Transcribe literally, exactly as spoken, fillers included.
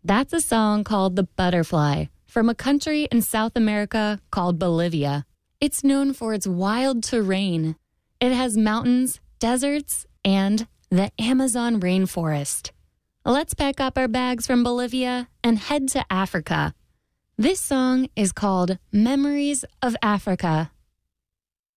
That's a song called The Butterfly from a country in South America called Bolivia. It's known for its wild terrain. It has mountains, deserts, and the Amazon rainforest. Let's pack up our bags from Bolivia and head to Africa. This song is called Memories of Africa